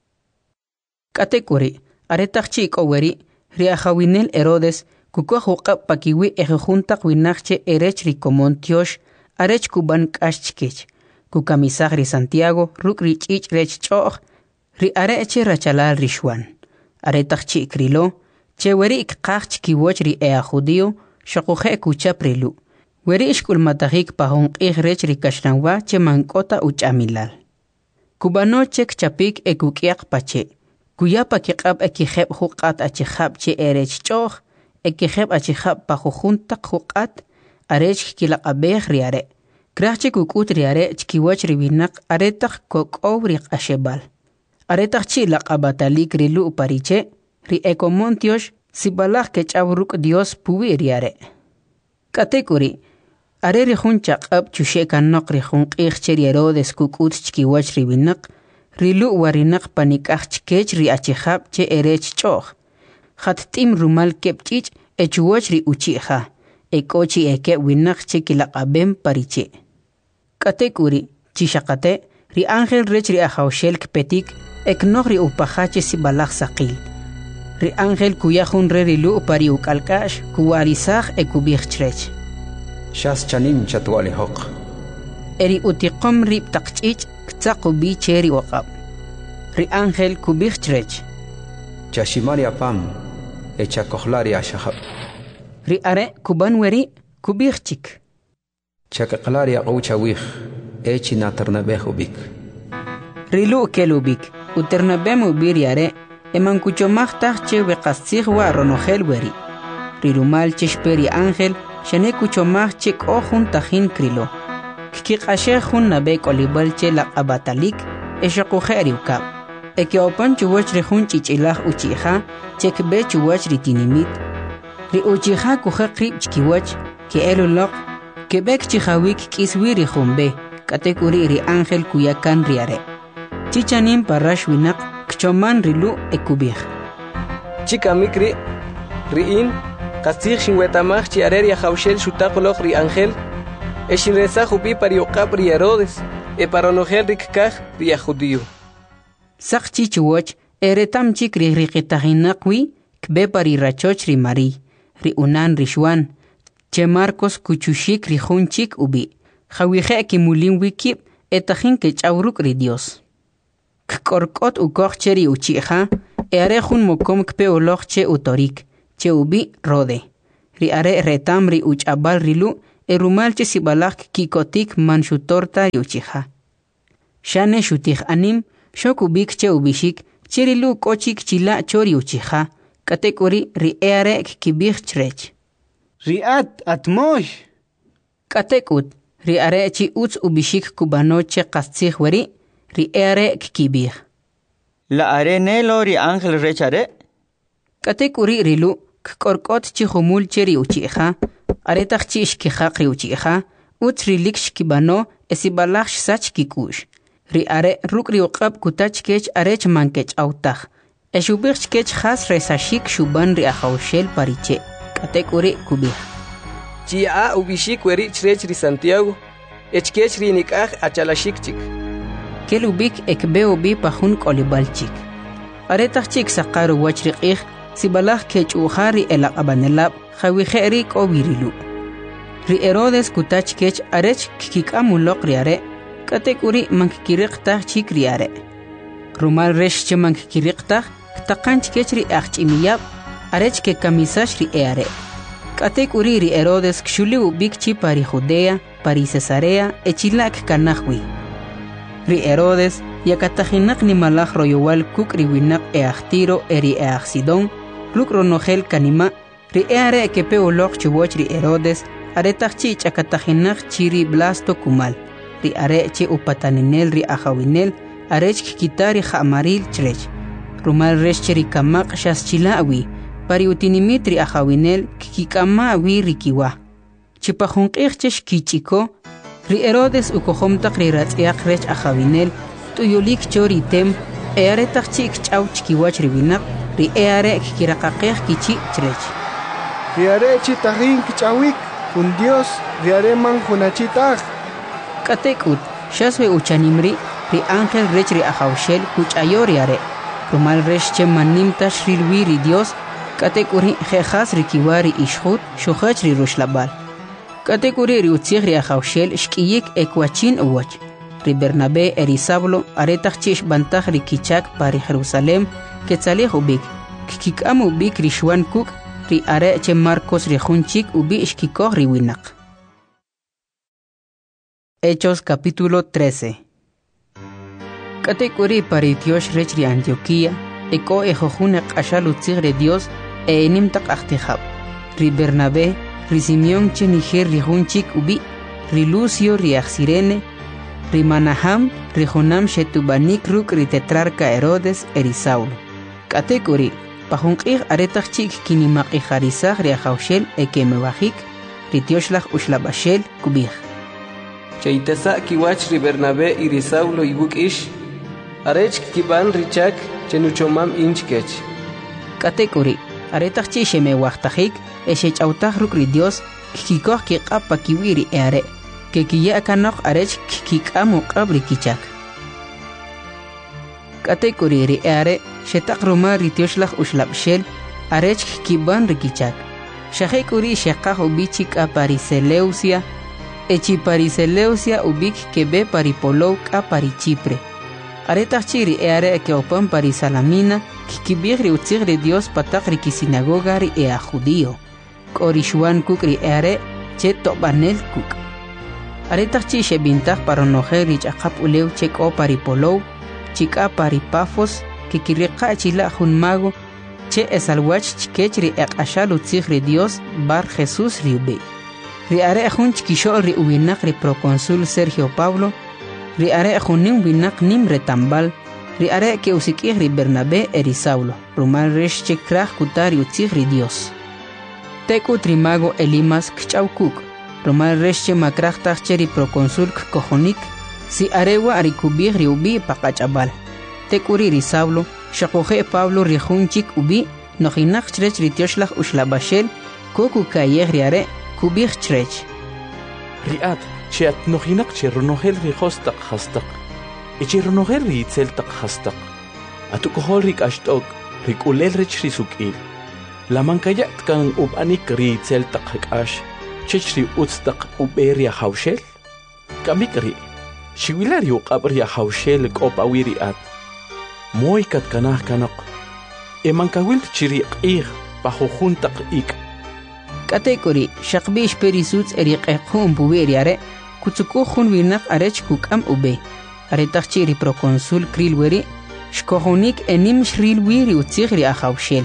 Katekuri, aretachchi koweri, riajawinel Herodes, kukuajuqab pakiwi ejejuntak winakche erechri komon Tiosh, arech kuban kashchkech, kukamisagri Santiago, rukri chich rech choch, ri areche rachalal rishwan. Aretachchi krilo, che weri ikqach kiwoch ri judío, shakuje kuchaprilu. Weri ishkul matahik pahon rech ri kashnanwa che mankota uchamilal. Kubano chek chapik ekukiak pache. Kuyapa kiqab ekiheb huqat achihab che erech choch, ekiheb achihab pahujuntak huqat, arech kilaqabeh riare. Krachche kukut riare chkiwoch ri winak aretach kokobri ashebal. Aretachchi laqabatalik rilu pariche, ri ekomon Tiosh sibalaj kechavruk Dios puwi riare. Katekuri, are ri jun chaqab chushekanok ri jun q'iqcheri Herodes kukut chkiwach ri winak, rilu warinak panikaj chkech ri achihab che erech choch. Khattim rumal kepchich echuwach ri uchiha, ekochi eke winak che kilaqabem pariche. Katekuri, chishakate, ri ángel rech ri Jaushel kpetik, eknogri upahache sibalaj saqil. Ri ángel kuyajun rerilu pari ukalkash kuwarisaj ekubijchrech. Shas chanim chatwali hoq. Eri utiqom rib taqchich ktsaqubi cheri waqab. Ri ángel kubijchrech. Chashimari apam echakohlari ashahab. Ri are kuban weri kubijchik. Chakaqlari aqouchawij echinatarnabej ubik. Rilu kelubik. Uternabemu biriare, emankuchomachtaj che weqastzig wa ronogel weri. Rirumal cheshperi ángel, shane kuchomach che kohun tajin krilo. Kikashe jun nabe kolibal che la abatalik, eshakujeri ukab. Ekeopan chuwach rejun chichilaj uchiha, chekbe chuwach ritinimit. Ri uchiha kuje krib chkiwach, ke elulok, kebek chihawik kiswiri jumbe, katekuri ri ángel kuyakan riare. Chichanim parash winak kchoman rilu ekubij. Chika mikri riin qastig shinwetamaj chi areria Jaushel shutaqoloq ri ángel eshinresaj ubi pariuqab ri Herodes paronogel rikkaj ri judío. Saqchi chuwach eretam chik ri riqitahinaqwi kbe pari rachoch ri Mari ri unan rishwan che Marcos kuchushik ri junchik ubi khawije kimulin wikib etajin ke chawruk ri Dios. Korkot ukoch cheri uchiha, Eare jun mokom kpe oloch che utorik, che ubi rode. Ri are retam ri uchabal rilu, erumal che sibalak kikotik manshutorta yuchija. Shane shutij anim, shokubik che ubishik, cherilu kochik chila chori uchija. Katekuri ri eare kibich chrech. Riat atmosh. Katekut, ri are chi uts ubishik kubanoche kastzig weri, ri eare kibich. La arenelo ri ángel rechare. Katekuri rilu, korkot chi humul cheri uchija, aretach chi ishkijak ri uchija, uts rilik shkibano esibalach sach kikush. Ri are ruk ri uqab kutach kech arech mankech autach. Eshubich kech has resashik shuban ri ahaushel pariche. Katekuri kubih. Chia ubishik weri chrech ri Santiago, echkech ri nikaj achalashik chik. Kelubik ekbeo bi pahun kolibalchik. Aretach chik sakaru wachriqih, sibalach kech uhari elak abanelab, jawiheri kobirilu. Ri Herodes kutach kech arech kikikamulok riare, katekuri mankikiriqtah chik riare. Rumal resh che mankikiriqtah, ktaqanch kech ri achimiyab, arech ke kamisash ri eare. Katekuri ri Herodes kshuli ubik chi pari Judea, pari Cesarea, echilak kanahwi. Ri Herodes, yakatajinak ni malach royowal kuk riwinak eachtiro eri eachsidon, ruk ronogel kanima, ri eare kepe olok chiwoch ri Herodes, aretach chi chakatajinak chiri blasto kumal, ri are chi upataninel ri ahawinel, arech kikitari jamaril chrech. Rumal resh cheri kamak shas chilawi, pari utinimit ri ahawinel kikikama awi rikiwa. Chipajunqih chesh kichiko, ri Herodes ukohomtak ri ratziak rech ahawinel, tuyulik chori tem, eare takchik chaw chikiwach riwinak, ri eare kikirakaqih kichi chrech. Riare chitahin kichawik, un Dios, riare man hunachitag. Katekut, shaswe uchanimri, ri ángel rech ri ahawshel kuchayo riare. Rumal resh che manimta shrilwi ri Dios, katekuri jejas rikiwari ishhut, shuhach ri rushlabal. Katekuri ri utzig ri ahawshel shkiyik ekwachin uwach. Ri Bernabé eri Saulo aretach chish bantach ri kichak pari Jerusalem, ketzalih ubik. Kikikam ubik ri shwan kuk, ri are che Marcos ri junchik ubi ishkikoh ri winak. Hechos capítulo 13. Katekuri pari Dios rech ri Antioquía, eko ejojune qashal utzig ri Dios, enimtak achtihab. Ri Bernabé, ri Simeón che niger ri junchik ubi, ri Lucio ri Axirene, ri Manaham, ri Jonam shetubanik ruk ri tetrarca Herodes eri Saulo. Katekuri, pajunqih aretach chik kinimaq ijarizaj ri ahawshel ekemebajik, ri Tioslaj ushlabashel kubij. Cheitesa kiwach ri Bernabé y ri Saulo ibuk ish, arech kiban richak chenuchomam inchkech. Katekuri, aretach chi shemewajtajik, eshechautaj ruk ri Dios, kikikoh kiqapa kiwiri eare, que kiya kanok arech kikamu qabri kichak. Katekuri ri eare, shetak roma ri Tioslaj ushlabshel, arech kiban ri kichak. Shahekuri shekaj ubichik a Pariseleusia, echi Pariseleusia ubik kebe paripolou a pari Chipre. Aretach chiri eare ke opan Parisalamina, kikibig ri utzig ri Dios patak ri kisinagoga ri ea judío. Korishuan kuk ri eare, che tobanel kuk. Aretach chi shebintach paronoje ri chakap ulew chek o paripolou, chika paripafos, kikiriqa chila junmago, che esalwach chikech ri ekashal utzig ri Dios bar Jesús ri ube. Ri are jun chikishol ri uwinak ri proconsul Sergio Pablo, ri are junim winak nim retambal, ri are ke usikih ri Bernabé eri Saulo, rumal resh chekraj kutar utzig ri Dios. Teku trimago Elimas kchaukuk, rumal resh che makrajtaj che ri proconsul kojonik, si arewa arikubih ri ubi pakachabal. Tekuri ri Saulo, shakoje Pablo ri junchik ubi, nojinak chrech ri Tioslaj ushlabashel, koku kayeh ri are, kubih chrech. Riat, che at nojinak che ronogel ri hostak hastak, e che ronogel ri itzeltak hastak. Atukohol rik ashtok, rik ulel rech ri sukil. La mankayat kan ubanik ri itzeltak hakash, chech ri utstak uberia haushel? Kamik ri, shiwilar yuqab ri haushel kop awiri at. Moy kat kanah kanok, Emankawil chiri q'ij pajujuntaq ik. Katekori shaqbish perisuts eriqeqhum buberi are kutsukuhun wirnaq arech kukam ube. Are taqchiri proconsul krilweri shkohunik enim shril wiri utzigri ajawshel.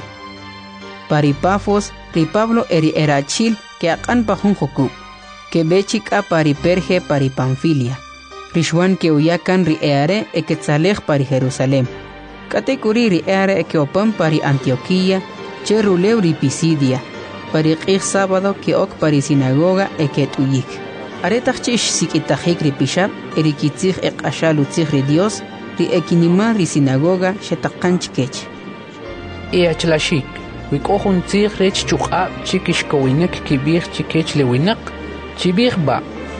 Paripafos ri Pablo eri erachil que aqan pajun joku. Que bechika pari Perge pari Panfilia. Rishwan que uyakan ri eare eketzalej pari Jerusalem. Katekuri ri eare ekeopan pari Antioquía, cheruleu ri Pisidia. Pari qij sábado que ok pari sinagoga eketuyik. Aretachchish sikitajik ri pishab erikitzig eqashalutzig ri Dios ri ekinima ri sinagoga shetaqanchkech. Eachlashik, wikohun tzig rech chuqab chikishkowinek kibir chikech lewinak, chibir ba.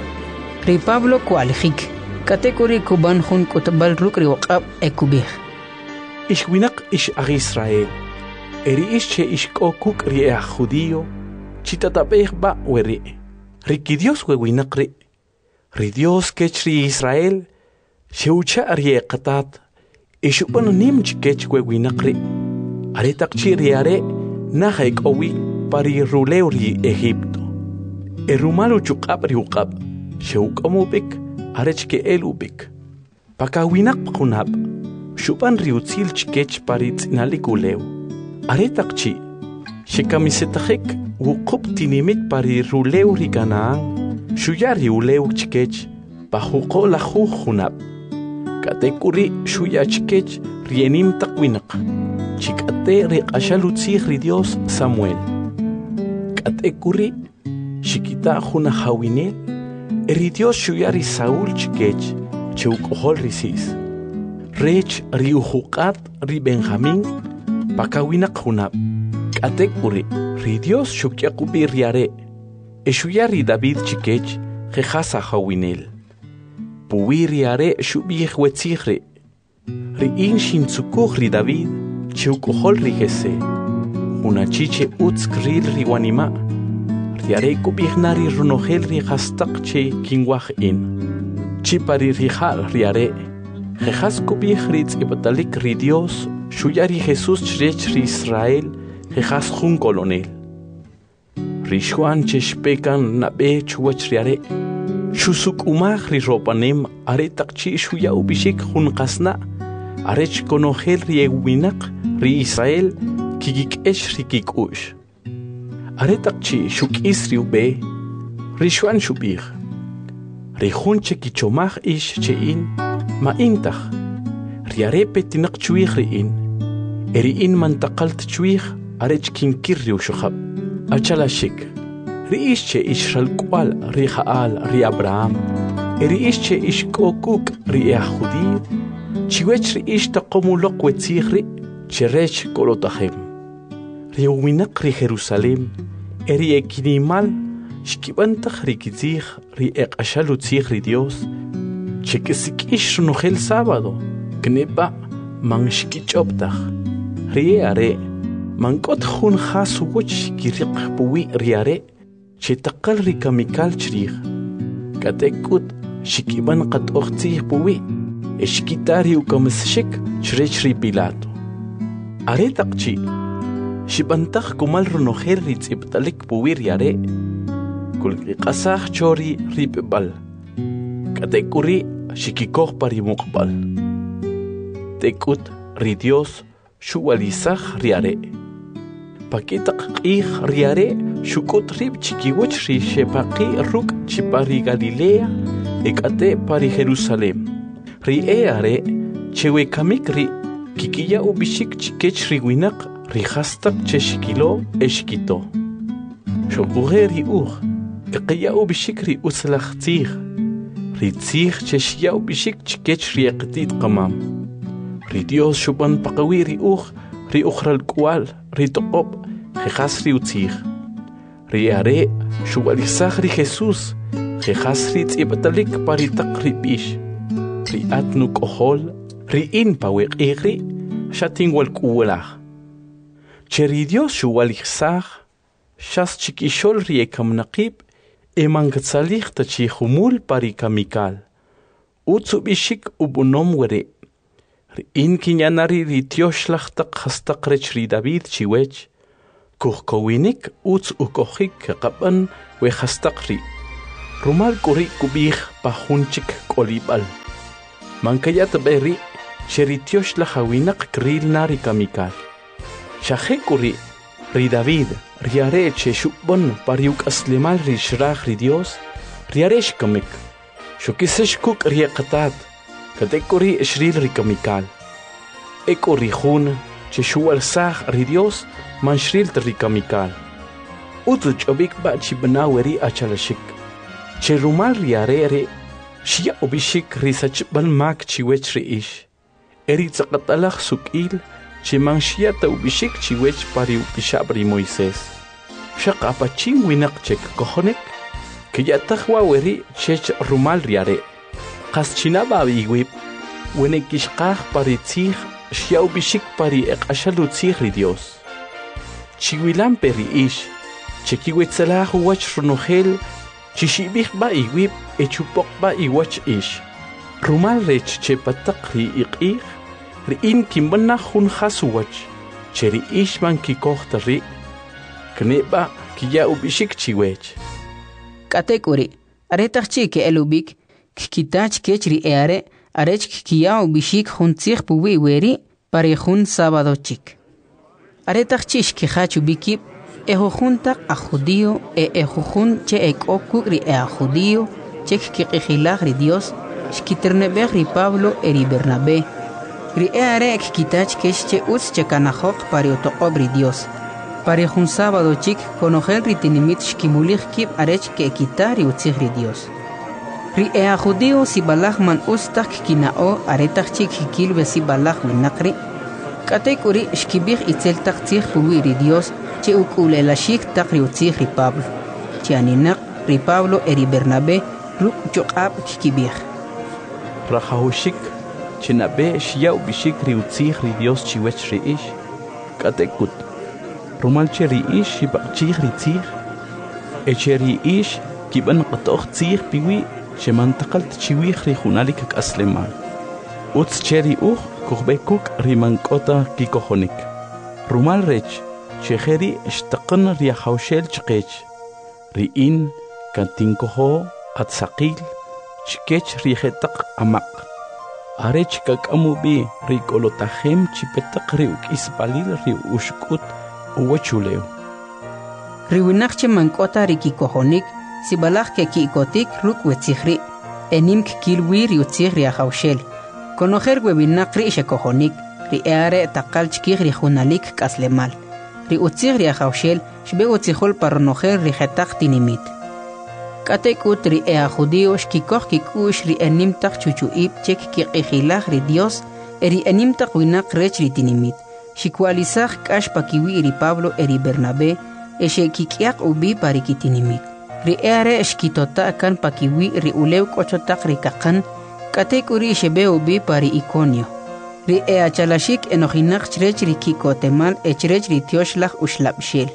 Ri Pablo kualjik, katekuri kuban hun kutbal ruk ri waqab ekubir. Ishwinak ish ag Israel. Eri ish che ishkokuk ri judío, chitatabej ba weri. Riki Dios wewinak ri. Ri Dios kech ri Israel, sheucha ri qatat, ishuban nim chikech wewinak ri. Aretak chi ri are, nahaik owi pari ruleu ri Egipto. Erumalu chukab ri uqab, sheukamubik, arechke elubik. Pakawinak kunab, shuban ri utzil chikech pari tzinalikuleu. Aretak chi, shekamisetajik wukup tinimit pari ruleu ri Canaán, shuyari uleu chikech, pajuko la jujunab. Katekuri shuya chikech rienim takwinak, chikate ri ashalutzig ri Dios Samuel. Katekuri shikita juna hawinel, eri Dios shuyari Saúl chikech, cheukohol risis. Rech ri ujukat ri Benjamín, pakawinak junab. Katekuri ri Dios shukyakubi riare, eshuyari David chikech, jejasa hawinel. Puwi riare shubij wetzigre, ri in shimtsukuj ri David, cheukohol ri Jese. Unachiche utzkril ri wanima, riare kubignari runogel ri hastak che kingwaj in. Chipari rijal riare, jejas kubij ri tzipatalik ri Dios, shuyari Jesús chrech ri Israel, jejas jun colonel. Rishwan cheshpekan nabe chuwach riare, shusuk umaj ri ropanem aretak chi shuya ubishik jun qasna, arech konogel ri ewinak ri Israel, kikik esh ri kikush. Aretak chi shuk isri ube, rishwan shubij. Rihun che kichomaj ish che in, ma intach, riarepe tinak chuij ri in, eri in mantakalt chuij, arech kinkir ri ushukhab. Achalashik, ri ish che ish shalkwal ri Jaal ri Abraham, eri ish che ish kokuk ri judío, chiwech ri ish taqomulok wetzig ri, cherech kolotahem. Ri uwinak ri Jerusalem, eri ekinimal, shkibantaj ri kitzig ri eqashalutzig ri Dios, chekesik ish runogel sábado, knepa man shkichoptaj, ri are, man kot jun jasuwech kiriq puwi riare, chetakal ri kamikal chrij. Katekut shikiban qat oqtzig puwi, eshkitari ukamsshik chrech ri Pilato. Aretakchi, shibantaj kumal runogel ri tziptalik puwi riare, kulqasaj chori ri pebal. Katekuri shikikoj pari muqbal. Tekut ri Dios shuwalizaj riare. Pakitak q'ij riare shukut rib chikiwech ri shepaqi ruk chipari Galilea ekate pari Jerusalem. Ri are chewekamik ri kikiya ubishik chikech ri winak ri hastak cheshikilo eshkito. Shokuge ri eqiya ubishik ri uslaj tzig. Ri tzig cheshya ubishik chikech ri eqtit qamam. Ri Dios shuban paqawi ri ri ukhral kwal, ri toqob, jejas ri utzig. Ri are, shubalizaj ri Jesús, jejas ri tzipatalik paritak ri bish. Ri atnu kohol, ri in pawek igri, shatin wal kuwelaj. Che ri Dios shubalizaj, shas chikishol ri ekamnaqib, emangatzalig tachihumul pari kamikal. Utsubishik ubunom were. Ri'in kinyanari ritioxlachtaq hastaq rech ri David chiwech, kuhkowinik utz ukohik qaban we hastaq ri. Rumal kuri kubih pahunchik kolibal. Mankayat beri sheritioxlahawinak kril nari kamikal. Shahe kuri ri David riare che shubon pariuk aslimal ri shrach ri Dios riaresh kamik. Shukisesh kuk riaqatat katekuri shril ri kamikal. Ekuri hun che shual sah ri Dios man shril ri kamikal. Utuch obik ba chibnaweri achalashik. Che rumal riare shia obishik risachbal mak chiwech riish. Eri tzaqatalach sukil che man shia ta obishik chiwech pari upishabri Moisés. Shaq apachim winak chek kohonek que ya tajwa weri chech rumal riare. Qas chinaba iwib wenekishqaj pari tzij shia obishik pari eqashalu tzij ri Dios. Chiwilan peri ish chekiwetzalah wach runogel chishibih ba iwib echupok ba iwach ish. Rumal rech che patak ri iqih riin kimbana hun khasuwach che ri ish man kikohta ri kneba kiya ubishik chiwech. Katekuri aretach chi ke elubik kitach kechri eare arech kiya ubishik hun tzih puwi weri pari hun sábado chik. Aretach chi shkihach ubikib ejo junta a judío ejo jun che ekokuk ri a judío che kiqihilah ri Dios shkiternebeh ri Pablo eri Bernabé ri eare kitach kesh che utz che kanahok pari otoqob ri Dios pari jun sábado chik konogel ri tinimit shkimulich kib arech ke kitari utzih ri Dios ri a judío si balach man ustak kinao aretach chik hikil be si balach winakri katekuri shkibih itzel taktzih puwi ri Dios che ukulelashik takri utzih ri Pablo che aninak ri Pablo eri Bernabé ruk choqab kikibih Rajahushik chinabe shia ubishik ri utzih ri Dios chiwech ri ish katekut rumal che ri ish shibachih ri tzih eche ri ish kiban qatoch tzih piwi shemantaqalt chiwih ri junalik aslemal utz che ri kuhbekuk ri mankota kikohonik rumal rech Chejeri ishtaqan riahaushel chqech riin kantinkoho atsaqil chkech rihetaq amaq arech kakamubi rikolotahem chipetaq riuk isbalil ri ushkut uwachuleo riwinaqche mankota rikikohonik sibalaj ke kikotik ruk wetzihri enim kilwi riutzih riahaushel konojer webinaqri shekohonik ri eare taqal chkih ri junalik kaslemal ri utzih ri ajaushel shbe utzihol parnojer ri jetaq tinimit katekut ri ea judío shkikoh kikush ri enim taq chuchuib chek kiqihilah ri Dios eri enim taq winaq rech ri tinimit shikwalizaj kash pakiwi ri Pablo eri Bernabé eshe kikiaq ubi pari kitinimit ri eare shkitota kan pakiwi ri ulew kochotaq ri kaqan katekuri shebe ubi pari Iconio ri chalashik enojinak chrech ri kikotemal echrech ri tioshlah ushlabshil.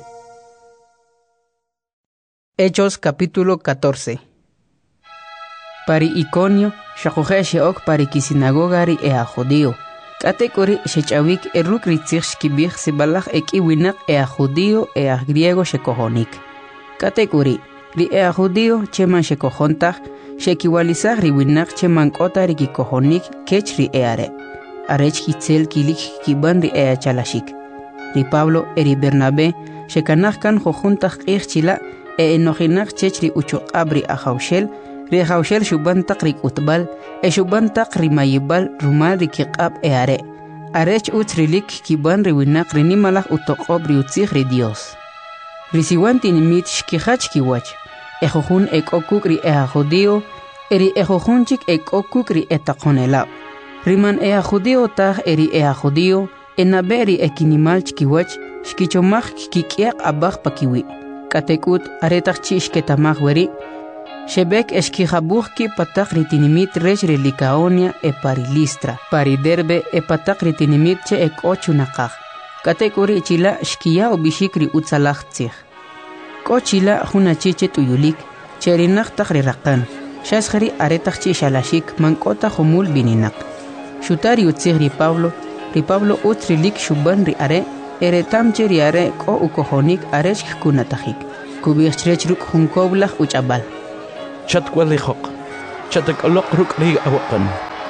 Hechos capítulo 14. Pari Iconio shakuhe sheok pari kisinagoga ri judío katekuri shechawik eruk ri tzich shkibih sibalach ekiwinak judío griego shekohonik katekuri ri judío cheman shekohontach shekiwalizach ri winak cheman kota ri kikohonik kech ri eare arech kitzel kilik kiban ri chalashik ri Pablo eri Bernabé shekanach kan jojuntaj qih chila enojinak chech ri uchoqab ri ajaushel shuban taq ri utbal shuban taq ri mayibal rumal ri kiqab eare arech utzrilik kiban ri winak ri nimalaj utoqob ri utzih ri Dios ri siwantinimit shkihach kiwach ejojun ekokuk ri judío eri ejojunchik ekokuk ri etaqonelab riman judío taj eri judío enaberi ekinimal chkiwach shkichomaj kikiaq abaj pakiwi katekut aretach chishketamaj weri shebek eshkijabuj ki pataq ritinimit rech ri Licaonia pari Listra pari Derbe pataq ritinimit che ekochunaqaj katekuri chila shkiya ubishik ri utzalaj tzij kochila junachiche tuyulik cherinaq taq ri raqan shasjeri aretach chishalashik mankota humul bininaq Shutari utzig ri Pablo utrilik shuban ri are eretamche ri are ko ukohonik aresh kunatajik kubirchrech ruk hunkoblach uchabal Chatkwalikhok Chatakoloq ruk ri awakan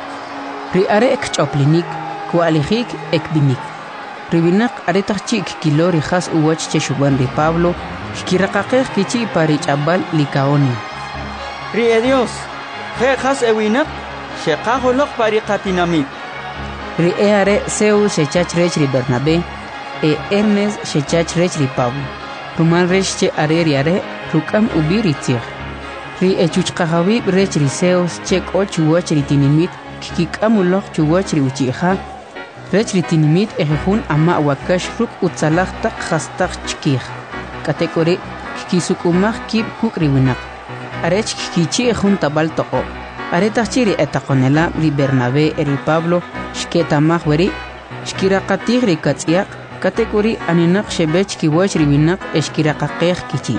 ri are ek choplinik kualijik ek binik ribinak are tachik kilo ri khas uwach che shuban ri Pablo shkirakaqej kichi pari chabal likaoni ri Dios je khas ewinak shekajolok pari qatinamit ri are Zeus shechachrech ri Bernabé e Ernest shechachrech ri Pablo ruman resh che are ri are rukam ubiri tzig ri echuchqahawi rech ri Zeus che kochuwach ri tinimit kikamulok chuwach ri uchiha rech ri tinimit ejun ama wakash ruk utzalach tak khastaq chkih kategori kisukumach kib kukri winak arech kichi ejun tabal toqo aretachiri etaqonela ri Bernabé ri Pablo shketamach weri shkiraqatig ri katsiaq kategori aninaq shebech kiwach ri winak eshkiraqaqej kichi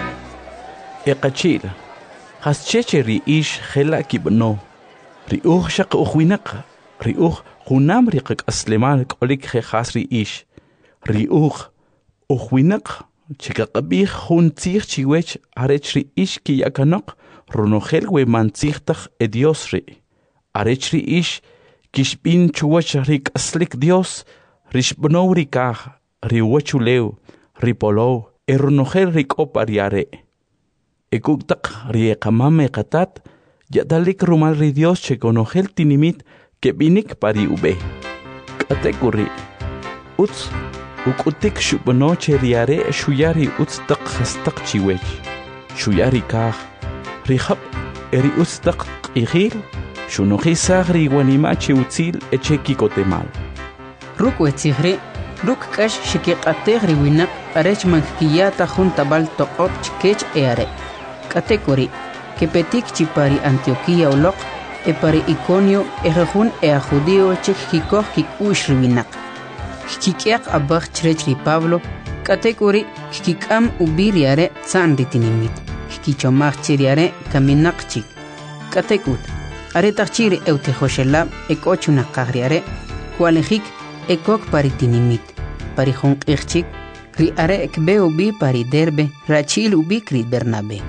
Eqachil Hascheche ri ish khela kibno ri shaq ukhwinak ri khunam ri qak asleman kolik khas ri ish ri ukhwinak chikaqabih khun tzig chiwech arech ri ish ki yakanaq runogel we mantzigtag e Dios ri arech ri ish kishbin chuwach ri aslik Dios rishbno ri ka ri wachuleu ri polo e runogel ri kopariare Ekuktak rie kamame katat yadalik rumal ri Dios che conogel tinimit que binik pari ube. Katekuri uts ukutik shubno che riare shuyari uts tak hastak chiwech. Shuyari kah rihab eri uts tak ihil shunohi sagri wanima che utzil echeki kotemal. Ruk wetzigri ruk kash shikiqategri winak arech mankiyata juntabal toqop chkech eare. Kategori que petik chipari Antioquía ulok e pari Iconio ejejun e a judío chekikoj kikush ribinak kikiak abach chrech ri Pablo kategori kikam ubiriare tsan ritinimit kikichomach chiriare kaminak chik katekut are tachiri eutejoshela ekochuna qagriare kualejik ekok paritinimit pari jonqchik ri are ekbe ubi pari Derbe rachil ubi kri Bernabé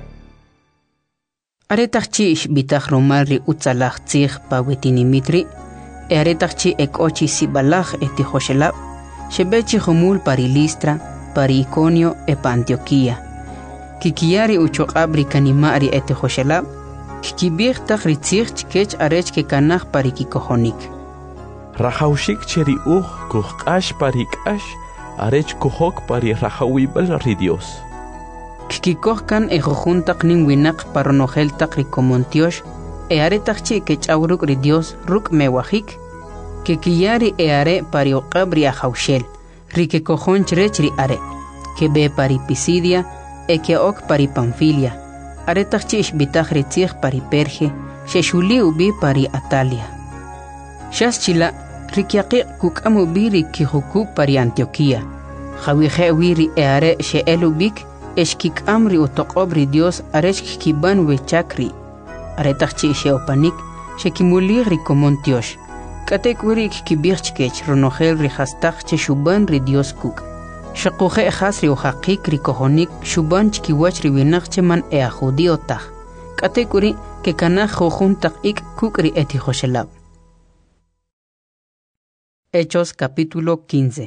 Aretachchi bitach romarri utzalach tzig pawetinimitri aretachchi ekochi sibalach etihoshelab shebechi homul pari Listra pari Iconio e pa Antioquía kikiari uchoqabri kanimari etihoshelab kikibig tach ritzig chkech arech ke kanach pari kikohonik Rajaushik cheri kuhqash pari kash arech kuhok pari rajawibal ri Dios Kikikohkan ejojuntak nin winak paronojeltak rikomontiosh aretachchi que chawruk ri Dios ruk mewajik que kiyari are parioqabri ajaushel rike cojon chrech ri are que be pari Pisidia que ok pari Panfilia aretachchi ishbitaj ritzig pari Perge sheshuli ubi pari Atalia shaschila rikiaqi kukamu biri kihuku pari Antioquía jawije wiri are sheelubik Eshkik amri utoqobri Dios areshk kiban we chakri aretachchi sheopanik shekimuligri komontiosh katek wirik kibirchkech ronogel ri hastach che shuban ri Dios kuk shaqoje khasri u haqik ri kohonik shuban chkiwach ri winach cheman e judío tag katek wiri ke kana jojun tag ik kuk ri etihoshelab Hechos capítulo 15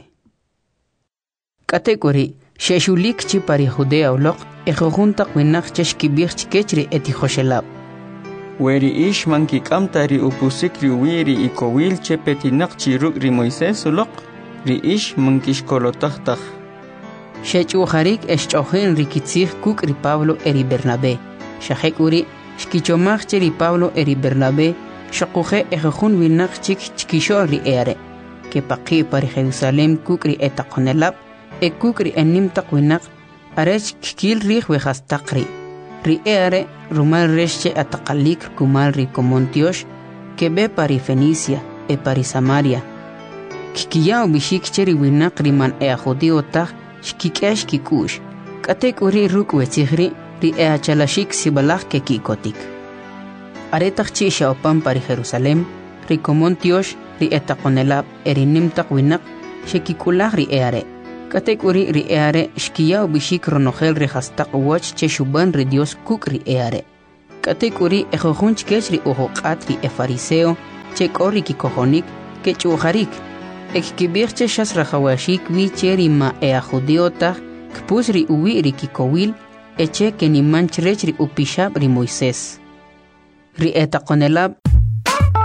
Katek Sheshulik chi pari Judea ulok ejojuntak winach cheshkibich chkechri etihoshelab. Weri ish mankikam ri upusik ri wiri ikowil che petinak chiruk ri Moisés ulok ri ish mankishkolotachtaj. Shechuharik eschojen rikitzig kuk ri Pablo eri Bernabé. Shahek uri shkichomach ri Pablo eri Bernabé shakuje ejojun winach chik chkisho ri ere. Que paqi pari Jerusalem kuk ri etaqonelab ekukri enim taqwinak arech kikil rih wejastaqri ri ere rumal resche ataqalik kumal ri komontiosh que be pari Fenicia e pari Samaria kikiyao bishik cheri winak riman e judío tag shkikesh kikush katek uri ruk wetzigri ri chalashik sibalach ke kikotik aretach chi shaopan pari Jerusalem ri komontiosh ri etaqonelab erinimtaq winak shekikulah ri eare. Katek uri ri eare shkiya bishik ronogel ri hastaq wach che shuban ri Dios kuk ri eare. Katek uri ejojunch kech ri ujoqat ri fariseo che kori kikojonik ke chujarik. Ekibir che shas rajawashik wi cheri ma ea judiota kpus ri uwi ri kikowil eche ke ni manchrech ri upishab ri Moisés. Ri etaqonelab